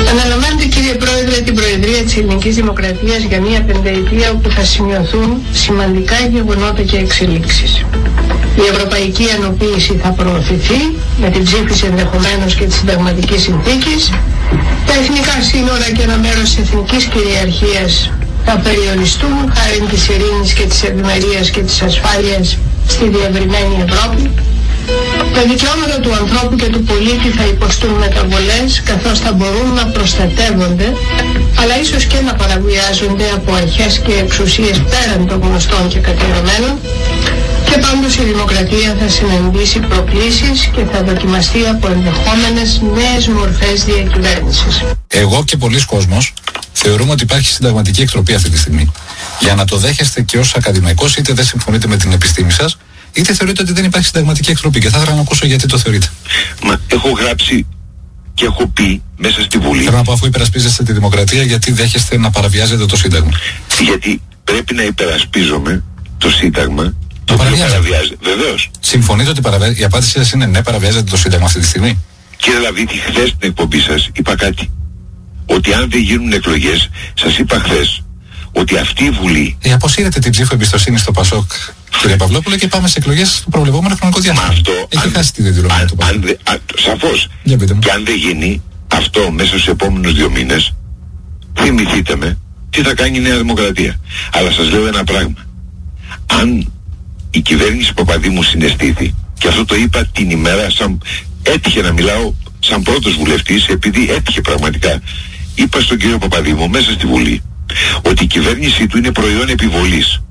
Αναλαμβάνετε, κύριε Πρόεδρε, την Προεδρία της Ελληνικής Δημοκρατίας για μια πενταετία όπου θα σημειωθούν σημαντικά γεγονότα και εξελίξεις. Η ευρωπαϊκή ενοποίηση θα προωθηθεί με την ψήφιση ενδεχομένως και της συνταγματικής συνθήκης. Τα εθνικά σύνορα και ένα μέρος της εθνικής κυριαρχίας θα περιοριστούν χάρη της ειρήνης και της ευημερίας και της ασφάλειας στη διευρυμένη Ευρώπη. Τα δικαιώματα του ανθρώπου και του πολίτη θα υποστούν μεταβολές, καθώς θα μπορούν να προστατεύονται, αλλά ίσως και να παραβιάζονται από αρχές και εξουσίες πέραν των γνωστών και καθιερωμένων. Και πάντως η δημοκρατία θα συναντήσει προκλήσεις και θα δοκιμαστεί από ενδεχόμενες νέες μορφές διακυβέρνησης. Εγώ και πολλοί κόσμος θεωρούμε ότι υπάρχει συνταγματική εκτροπή αυτή τη στιγμή. Για να το δέχεστε και ως ακαδημαϊκός, είτε δεν συμφωνείτε με την επιστήμη σας, είτε θεωρείτε ότι δεν υπάρχει συνταγματική εκτροπή. Και θα ήθελα να ακούσω γιατί το θεωρείτε. Μα έχω γράψει και έχω πει μέσα στη Βουλή. Θέλω να πω, αφού υπερασπίζεστε τη δημοκρατία, γιατί δέχεστε να παραβιάζετε το Σύνταγμα? Γιατί πρέπει να υπερασπίζομαι το Σύνταγμα. Το παραβιάζεται. Βεβαίως. Συμφωνείτε ότι παραβιάζεται? Η απάντησή σας είναι ναι, παραβιάζεται το Σύνταγμα αυτή τη στιγμή? Κύριε Λαβίτη, χθες στην εκπομπή σας είπα κάτι. Ότι αν δεν γίνουν εκλογές, σας είπα χθες ότι αυτή η Βουλή. Αποσύρετε την ψήφο εμπιστοσύνη στο ΠΑΣΟΚ, κύριε Παυλόπουλο, και πάμε σε εκλογές στο προβλεπόμενο χρονικό διάστημα. Αυτό. Έχει χάσει τη διαδηλωμένη του ΠΑΣΟΚ. Σαφώς. Και αν δεν γίνει αυτό μέσα στους επόμενους 2 μήνες, θυμηθείτε με τι θα κάνει η Νέα Δημοκρατία. Αλλά σας λέω ένα πράγμα. Αν η κυβέρνηση Παπαδήμου συναισθήθη, και αυτό το είπα την ημέρα, έτυχε να μιλάω σαν πρώτος βουλευτής, επειδή έτυχε πραγματικά, είπα στον κύριο Παπαδήμου μέσα στη Βουλή ότι η κυβέρνησή του είναι προϊόν επιβολής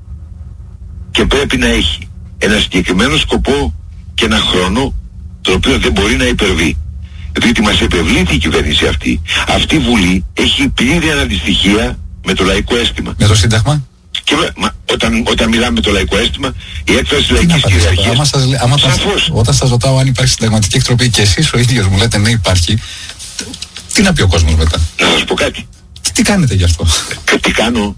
και πρέπει να έχει ένα συγκεκριμένο σκοπό και ένα χρόνο το οποίο δεν μπορεί να υπερβεί, διότι μας επευλήθη η κυβέρνηση αυτή. Αυτή η Βουλή έχει πλήρη αναντιστοιχεία με το λαϊκό αίσθημα. Με το Σύνταγμα? Και όταν μιλάμε με το λαϊκό αίσθημα, η έκφραση λαϊκής κυριαρχίας. Όταν σας ρωτάω αν υπάρχει συνταγματική εκτροπή και εσείς ο ίδιος μου λέτε ναι, υπάρχει, τι να πει ο κόσμος μετά? Να σας πω κάτι. Τι κάνετε γι' αυτό? Τι κάνω?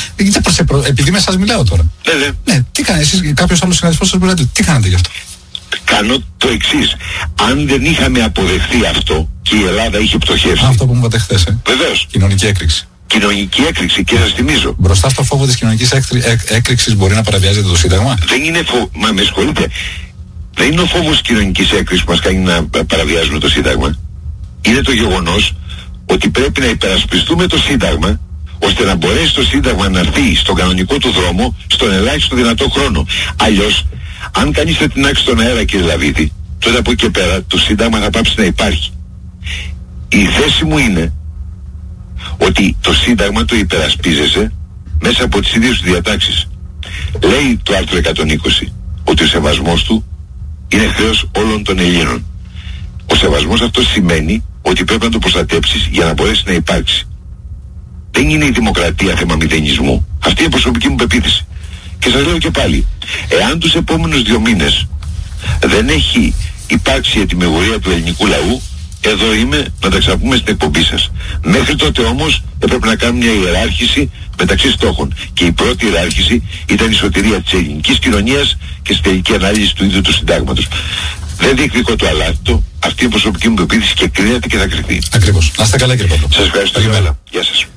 Επειδή με σας μιλάω τώρα. Ναι, τι κάνετε εσείς? Κάποιος άλλος συναδελφός σας μιλάτε, τι κάνετε γι' αυτό? Κάνω το εξής. Αν δεν είχαμε αποδεχθεί αυτό και η Ελλάδα είχε πτωχεύσει. Αυτό που μου είπατε χθες, Βεβαίως. Κοινωνική έκρηξη. Κοινωνική έκρηξη, και σας θυμίζω. Μπροστά στο φόβο της κοινωνικής έκρηξης μπορεί να παραβιάζεται το Σύνταγμα? Δεν είναι Μα με συγχωρείτε. Δεν είναι ο φόβος της κοινωνικής έκρηξης που μας κάνει να παραβιάζουμε το Σύνταγμα. Είναι το γεγονός ότι πρέπει να υπερασπιστούμε το Σύνταγμα, ώστε να μπορέσει το Σύνταγμα να έρθει στον κανονικό του δρόμο στον ελάχιστο δυνατό χρόνο. Αλλιώς, αν κανείς θα τεινάξει στον αέρα, κύριε Λαβίδη, τότε από εκεί και πέρα το Σύνταγμα θα πάψει να υπάρχει. Η θέση μου είναι ότι το Σύνταγμα το υπερασπίζεσαι μέσα από τις ίδιες του διατάξεις. Λέει το άρθρο 120 ότι ο σεβασμός του είναι χρέος όλων των Ελλήνων. Ο σεβασμός αυτός σημαίνει ότι πρέπει να το προστατέψεις για να μπορέσει να υπάρξει. Δεν είναι η δημοκρατία θέμα μηδενισμού. Αυτή είναι η προσωπική μου πεποίθηση. Και σας λέω και πάλι, εάν τους επόμενους 2 μήνες δεν έχει υπάρξει η ετοιμιγορία του ελληνικού λαού, εδώ είμαι να τα ξαπούμε στην εκπομπή σας. Μέχρι τότε όμως έπρεπε να κάνουμε μια ιεράρχηση μεταξύ στόχων. Και η πρώτη ιεράρχηση ήταν η σωτηρία της ελληνικής κοινωνίας και στη τελική ανάλυση του ίδιου του συντάγματος. Δεν διεκδικώ το αλάθητο. Αυτή είναι η προσωπική μου πεποίθηση και κρίνεται και θα κρυθεί. Ακριβώς. Να είστε καλά, κύριε Παύλο. Σας ευχαριστώ. Γεια σας.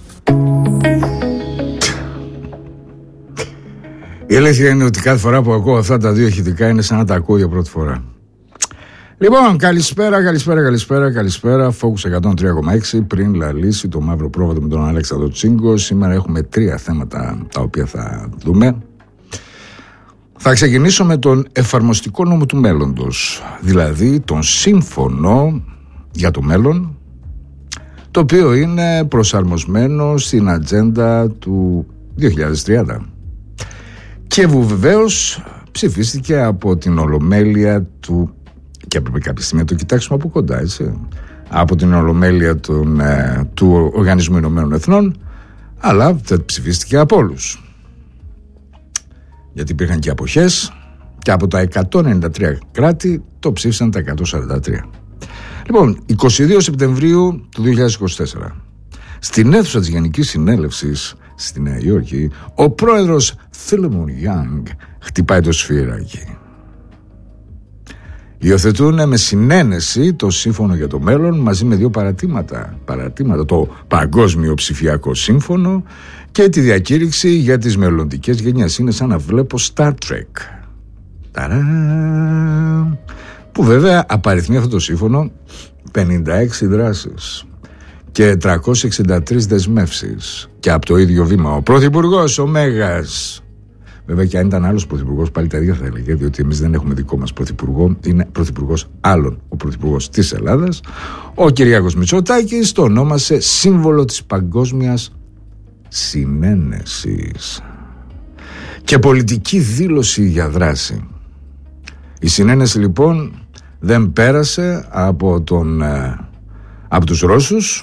Η αλήθεια είναι ότι κάθε φορά που ακούω αυτά τα δύο ηχητικά είναι σαν να τα ακούω για πρώτη φορά. Λοιπόν, καλησπέρα. Focus 103,6. Πριν λαλήσει το μαύρο πρόβατο με τον Αλέξανδρο Τσίγκο. Σήμερα έχουμε 3 θέματα τα οποία θα δούμε. Θα ξεκινήσω με τον εφαρμοστικό νόμο του μέλλοντος, δηλαδή τον σύμφωνο για το μέλλον, το οποίο είναι προσαρμοσμένο στην ατζέντα του 2030 και βεβαίως ψηφίστηκε από την Ολομέλεια του, και έπρεπε κάποια στιγμή να το κοιτάξουμε από κοντά, έτσι, από την Ολομέλεια του Οργανισμού Ηνωμένων Εθνών, αλλά δεν ψηφίστηκε από όλους, γιατί υπήρχαν και αποχές, και από τα 193 κράτη το ψήφισαν τα 143. Λοιπόν, 22 Σεπτεμβρίου του 2024, στην αίθουσα της Γενικής Συνέλευσης στη Νέα Υόρκη, ο πρόεδρος Philemon Young χτυπάει το σφυράκι. Υιοθετούν με συνένεση το σύμφωνο για το μέλλον μαζί με δύο παρατήματα, το Παγκόσμιο Ψηφιακό Σύμφωνο και τη διακήρυξη για τις μελλοντικές γενιές. Είναι σαν να βλέπω Star Trek. Ταρά! Που βέβαια απαριθμεί αυτό το σύμφωνο 56 δράσεις και 363 δεσμεύσεις, και από το ίδιο βήμα ο Πρωθυπουργός, ο Μέγας. Βέβαια, και αν ήταν άλλος πρωθυπουργός, πάλι τα ίδια θα έλεγε, διότι εμείς δεν έχουμε δικό μας πρωθυπουργό, είναι πρωθυπουργός άλλων, ο πρωθυπουργός της Ελλάδας. Ο Κυριάκος Μητσοτάκης το ονόμασε σύμβολο της παγκόσμιας συνένεσης και πολιτική δήλωση για δράση. Η συνένεση λοιπόν δεν πέρασε από τους Ρώσους,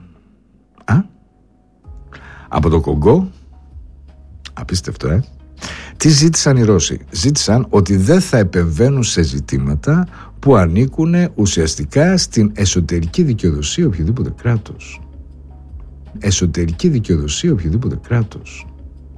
από το Κονγκό. Απίστευτο, Τι ζήτησαν οι Ρώσοι? Ζήτησαν ότι δεν θα επεμβαίνουν σε ζητήματα που ανήκουν ουσιαστικά στην εσωτερική δικαιοδοσία οποιοδήποτε κράτος. Εσωτερική δικαιοδοσία οποιοδήποτε κράτος.